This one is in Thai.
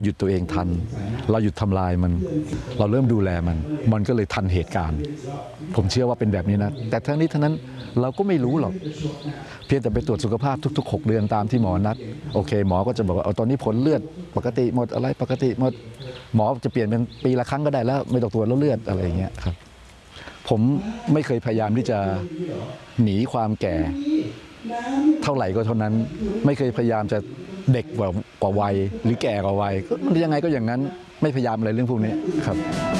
หยุดตัวเองทันเราหยุดทำลายมันเราเริ่มดูแลมันก็เลยทันเหตุการณ์ผมเชื่อว่าเป็นแบบนี้นะแต่ทั้งนี้ทั้งนั้นเราก็ไม่รู้หรอกเพียงแต่ไปตรวจสุขภาพทุกๆ6 เดือนตามที่หมอนัดโอเคหมอก็จะบอกว่าตอนนี้ผลเลือดปกติหมดอะไรปกติหมดหมอจะเปลี่ยนเป็นปีละครั้งก็ได้แล้วไม่ต้องตรวจแล้วเลือดอะไรอย่างเงี้ยครับผมไม่เคยพยายามที่จะหนีความแก่เท่าไหร่ก็เท่านั้นไม่เคยพยายามจะเด็กกว่าวัยหรือแก่กว่าวัยก็มันยังไงก็อย่างนั้นไม่พยายามอะไรเรื่องพวกนี้ครับ